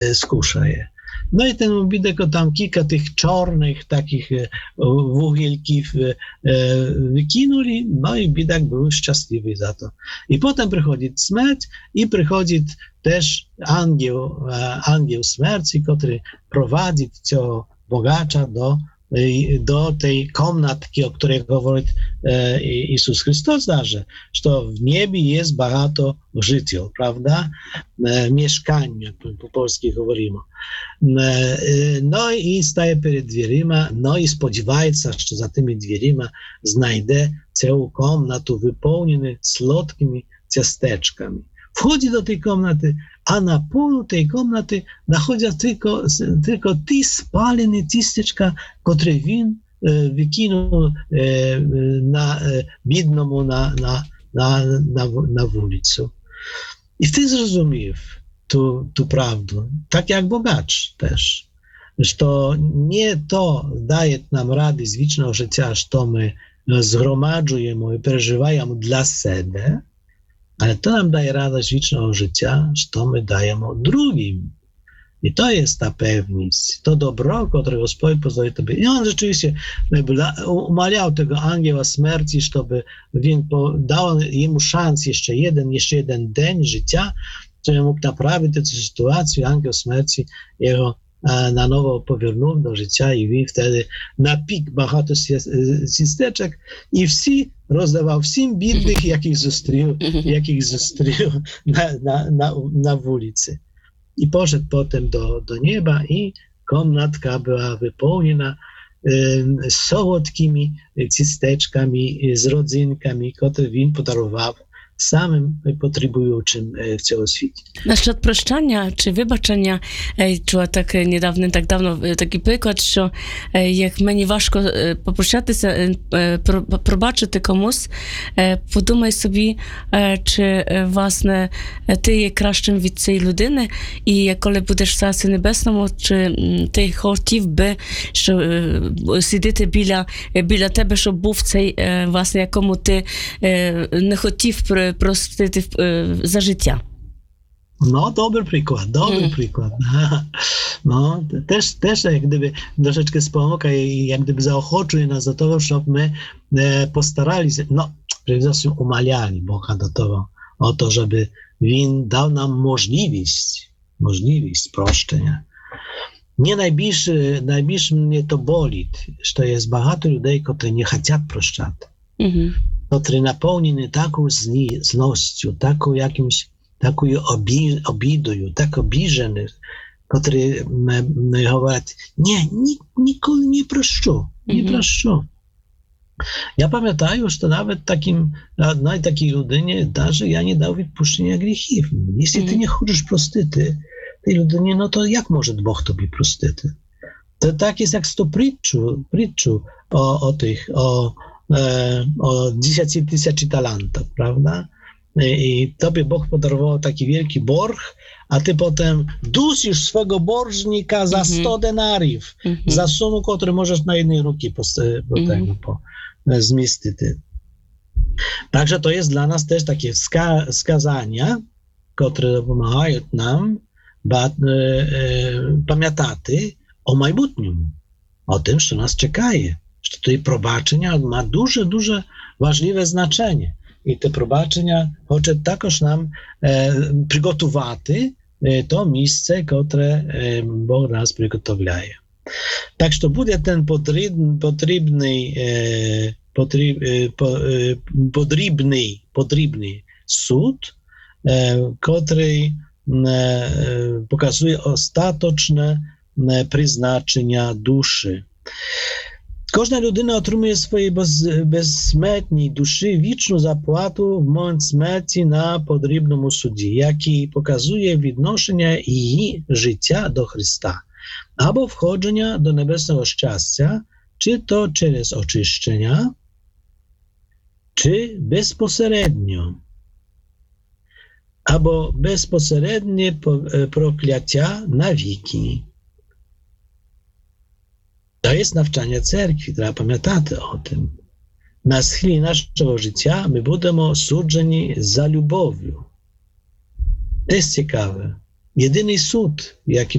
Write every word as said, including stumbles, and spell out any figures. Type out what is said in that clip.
skушає. No i ten bidek tam kilka tych czarnych takich węgielków wykinuli, no i bidek był szczęśliwy za to. I potem przychodzi śmierć i przychodzi też angieł, angieł śmierci, który prowadzi tego bogacza do do tej komnatki, o której mówi e, Jezus Chrystus, że, że w niebie jest bardzo życia, prawda? E, mieszkań, jak po polsku mówimy. E, no i staje przed drzwiami, no i spodziewa się, że za tymi drzwiami znajdzie całą komnatę wypełnioną słodkimi ciasteczkami. Wchodzi do tej komnaty, a na polu tej komnaty nachodzą tylko, tylko te spalone ciasteczka, które win e, wykinął e, na, e, biednemu na, na, na, na, na ulicy. I wtedy zrozumiał tu, tu prawdę, tak jak bogacz też, że to nie to daje nam radość wiecznego życia, że to my zgromadzujemy i przeżywamy dla siebie, ale to nam daje radość wiecznego życia, że to my dajemy drugim. I to jest ta pewność, to dobro, które Gospodź pozwoli tobie. I on rzeczywiście umawiał tego anioła śmierci, żeby dał jemu szansę jeszcze jeden, jeszcze jeden dzień życia, żeby mógł naprawić tę sytuację. Anioł śmierci jego na nowo powiernuł do życia i wtedy na pik багато ciasteczek i wsi rozdawał wszystkim biednych, jakich zostawił, jakich zostawił na, na, na, na ulicy. I poszedł potem do, do nieba i komnatka była wypełniona y, słodkimi ciasteczkami, z rodzynkami, które win podarował samym potrzebującym w całym świecie. Насчет прощання чи вибачення, чула так недавно, так давно такий приклад, що як мені важко попрощатися, пробачити комусь, подумай собі, чи, власне, ти є кращим від цієї людини, і коли будеш в Царстві Небесному, чи ти хотів би, що сидіти біля, біля тебе, щоб був цей, власне, якому ти не хотів простити za życia. No, dobry przykład, dobry mm. przykład. No, też, też jak gdyby troszeczkę wspomaga i jak gdyby zaochoczuje nas do tego, żeby my e, postarali się, no, przede wszystkim umawiali Boga do tego, o to, żeby On dał nam możliwość, możliwość proszczenia. Mnie najbliższy, najbliższy mnie to boli, że jest bardzo ludzi, którzy nie chcą proszczać. Mm-hmm. Który napełniony taką złością, taką jakimś, taką obi, obidą, tak obliżony, który mówią, nie, nikogo nie proszczą, nie proszczą. Ja pamiętam, że to nawet takim, no i takiej ludynie darzy, ja nie dał odpuszczenia grzechów. Jeśli ty nie chodzisz prostyty, tej ludynie, no to jak może Bóg tobie prostyty? To tak jest jak z to prитчу, prитчу o, o tych, o o dziesięć tysięcy talentów, prawda? I tobie Bóg podarował taki wielki borg, a ty potem dusisz swego borżnika za sto denariów, mm-hmm. za sumę, którą możesz na jednej ruki po, po mm-hmm. tego, po, zmieścić. Także to jest dla nas też takie wska, wskazania, które pomagają nam ba, e, e, pamiętać o majbutnium, o tym, co nas czeka. Że tutaj probaczenia ma duże, duże ważliwe znaczenie. I te probaczenia chcą także nam e, przygotować e, to miejsce, które e, Bóg nas przygotowuje. Tak, że to będzie ten potrzebny, potrzebny, e, potrzeb, e, po, e, potrzebny, potrzebny sąd, e, który e, pokazuje ostateczne e, przeznaczenia duszy. Każda ludyna otrzymuje swojej bez, bezsmętnej duszy wieczną zapłatę w momencie śmierci na potrzebnym sudzie, jaki pokazuje odnoszenie jej życia do Chrysta, albo wchodzenia do niebesnego szczęścia, czy to przez oczyszczenia, czy bezpośrednio, albo bezpośrednie prokляття na wieki. To jest nauczanie cerkwi, trzeba pamiętać o tym. Na chwili naszego życia my będziemy sudzeni za lubowią. To jest ciekawe. єдиний суд, який